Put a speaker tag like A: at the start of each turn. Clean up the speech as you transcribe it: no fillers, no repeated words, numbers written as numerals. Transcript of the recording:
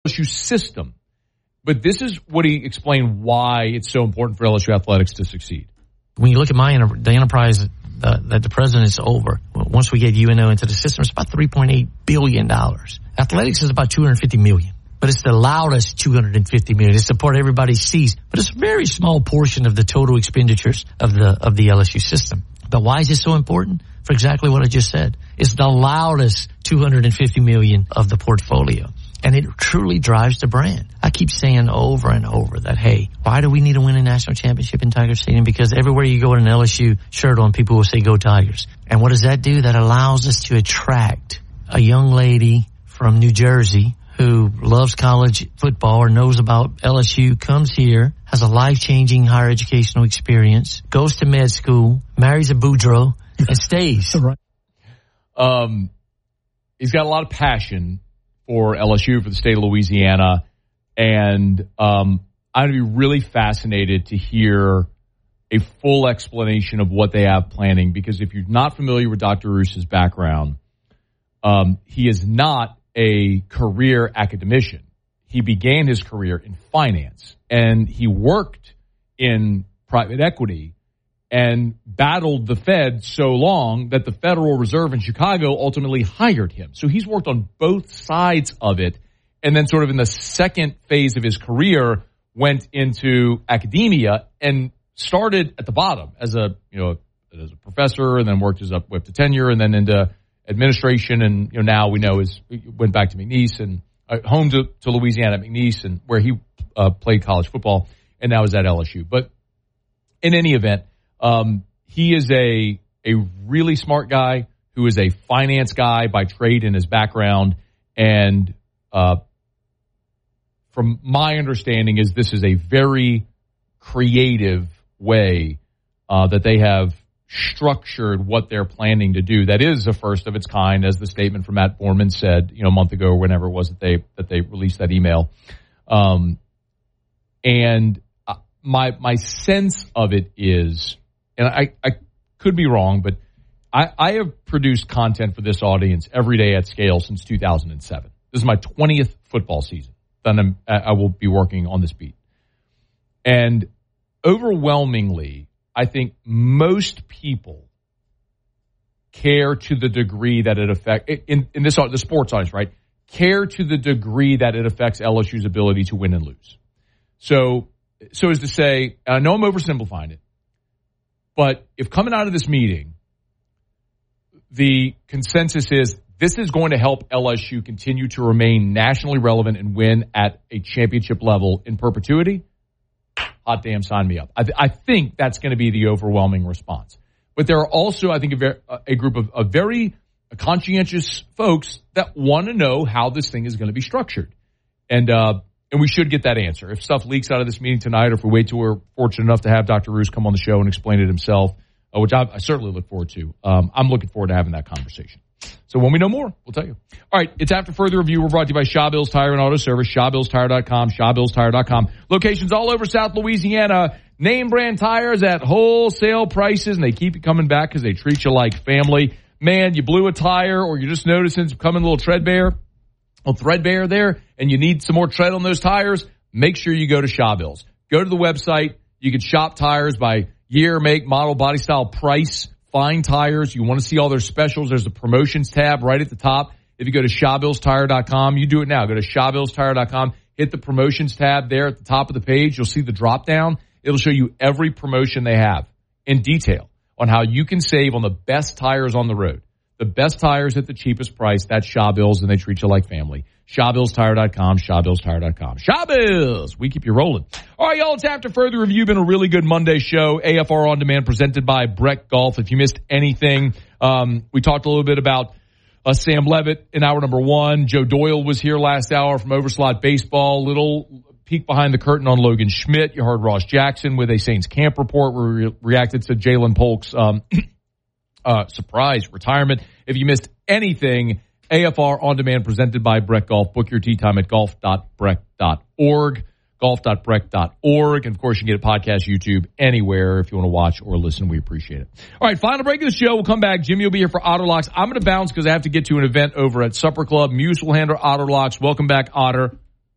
A: LSU system. But this is what he explained why it's so important for LSU athletics to succeed.
B: When you look at the enterprise that the president is over, once we get UNO into the system, it's about $3.8 billion. Athletics is about $250 million. But it's allowed us $250 million. It's the part everybody sees. But it's a very small portion of the total expenditures of the LSU system. But why is it so important? For exactly what I just said. It's allowed us $250 million of the portfolio. And it truly drives the brand. I keep saying over and over that, hey, why do we need to win a national championship in Tiger Stadium? Because everywhere you go with an LSU shirt on, people will say, go Tigers. And what does that do? That allows us to attract a young lady from New Jersey who loves college football or knows about LSU, comes here, has a life-changing higher educational experience, goes to med school, marries a Boudreaux, and stays.
A: Right. He's got a lot of passion for LSU, for the state of Louisiana, and I'm going to be really fascinated to hear a full explanation of what they have planning, because if you're not familiar with Dr. Roos's background, he is not a career academician. He began his career in finance, and he worked in private equity and battled the Fed so long that the Federal Reserve in Chicago ultimately hired him. So he's worked on both sides of it, and then sort of in the second phase of his career went into academia and started at the bottom as a professor, and then worked his up to tenure, and then into administration, and now we know went back to McNeese and home to Louisiana at McNeese, and where he played college football, and now is at LSU. But in any event, he is a really smart guy who is a finance guy by trade in his background, and from my understanding is this is a very creative way that they have structured what they're planning to do. That is a first of its kind, as the statement from Matt Borman said, a month ago or whenever it was that they released that email. And my sense of it is, and I could be wrong, but I have produced content for this audience every day at scale since 2007. This is my 20th football season that I will be working on this beat. And overwhelmingly, I think most people care to the degree that it affects, in this, the sports audience, right, care to the degree that it affects LSU's ability to win and lose. So as to say, I know I'm oversimplifying it, but if coming out of this meeting, the consensus is this is going to help LSU continue to remain nationally relevant and win at a championship level in perpetuity, hot damn, sign me up. I think that's going to be the overwhelming response. But there are also, I think, a group of very conscientious folks that want to know how this thing is going to be structured. And we should get that answer. If stuff leaks out of this meeting tonight, or if we wait till we're fortunate enough to have Dr. Roos come on the show and explain it himself, which I certainly look forward to, I'm looking forward to having that conversation. So when we know more, we'll tell you. All right, it's After Further Review. We're brought to you by Shaw Bills Tire and Auto Service, ShawBillsTire.com, ShawBillsTire.com. Locations all over South Louisiana. Name brand tires at wholesale prices, and they keep you coming back because they treat you like family. Man, you blew a tire, or you're just noticing it's becoming a little threadbare there, and you need some more tread on those tires, make sure you go to Shaw Bills. Go to the website. You can shop tires by year, make, model, body style, price. Find tires. You want to see all their specials. There's a promotions tab right at the top. If you go to ShawBillsTire.com, you do it now. Go to ShawBillsTire.com. Hit the promotions tab there at the top of the page. You'll see the drop down. It'll show you every promotion they have in detail on how you can save on the best tires on the road. The best tires at the cheapest price. That's Shaw Bills, and they treat you like family. ShawBillsTire.com, ShawBillsTire.com. Shaw Bills, we keep you rolling. All right, y'all, it's After Further Review. Been a really good Monday show. AFR On Demand presented by Breck Golf. If you missed anything, we talked a little bit about Sam Levitt in hour number one. Joe Doyle was here last hour from Overslot Baseball. Little peek behind the curtain on Logan Schmidt. You heard Ross Jackson with a Saints camp report where we reacted to Jalen Polk's surprise retirement. If you missed anything, AFR On Demand presented by Breck Golf. Book your tee time at golf.breck.org, golf.breck.org. And, of course, you can get a podcast, YouTube, anywhere if you want to watch or listen. We appreciate it. All right, final break of the show. We'll come back. Jimmy will be here for Otter Locks. I'm going to bounce because I have to get to an event over at Supper Club. Muse will handle Otter Locks. Welcome back, Otter.